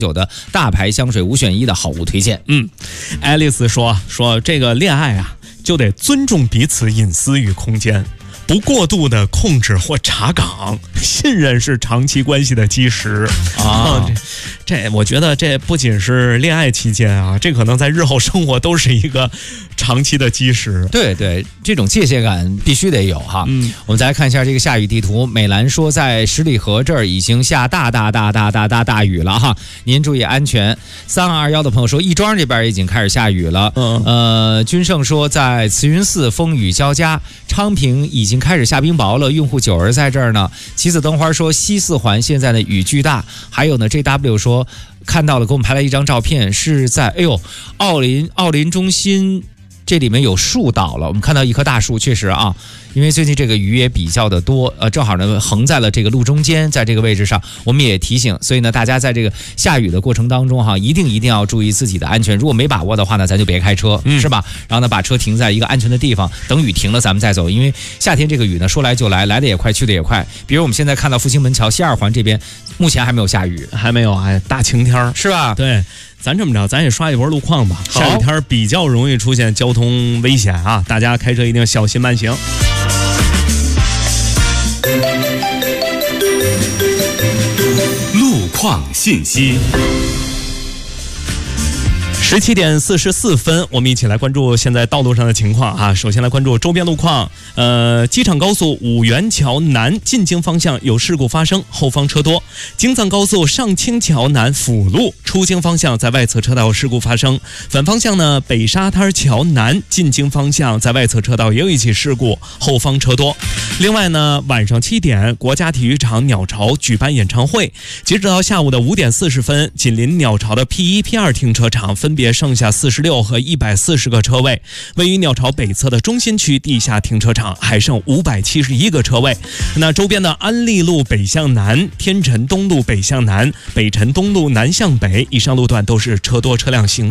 有的大牌香水5选1的好物推荐。 爱丽丝说这个恋爱啊，就得尊重彼此隐私与空间，不过度的控制或查岗，信任是长期关系的基石啊。这我觉得这不仅是恋爱期间啊，这可能在日后生活都是一个长期的基石。 对对，这种界限感必须得有哈。我们再来看一下这个下雨地图。美兰说在十里河这儿已经下大雨了哈，您注意安全。3221的朋友说亦庄这边已经开始下雨了。君胜说在慈云寺风雨交加，昌平已经开始下冰雹了，用户九儿在这儿呢。棋子灯花说西四环现在的雨巨大。还有呢 JW 说看到了，给我们拍了一张照片，是在奥林中心，这里面有树倒了，我们看到一棵大树，确实啊，因为最近这个雨也比较的多，正好呢横在了这个路中间，在这个位置上，我们也提醒，所以呢大家在这个下雨的过程当中哈，一定要注意自己的安全，如果没把握的话呢，咱就别开车，是吧？然后呢把车停在一个安全的地方，等雨停了咱们再走，因为夏天这个雨呢说来就来，来的也快去的也快。比如我们现在看到复兴门桥西2环这边目前还没有下雨， 还没有大晴天是吧？对，咱这么着，咱也刷一波路况吧。下雨天比较容易出现交通危险啊，大家开车一定小心慢行。 路况信息。 17点44分，我们一起来关注现在道路上的情况啊。首先来关注周边路况，机场高速五元桥南进京方向有事故发生，后方车多。京藏高速上清桥南辅路出京方向在外侧车道有事故发生，反方向呢北沙滩桥南进京方向在外侧车道也有一起事故，后方车多。另外呢，晚上7点，国家体育场鸟巢举办演唱会，截止到下午的5点40分，紧邻鸟巢的 P1、P2 停车场分别剩下46和140个车位，位于鸟巢北侧的中心区地下停车场还剩571个车位。那周边的安利路北向南、天辰东路北向南、北辰东路南向北以上路段都是车多车辆行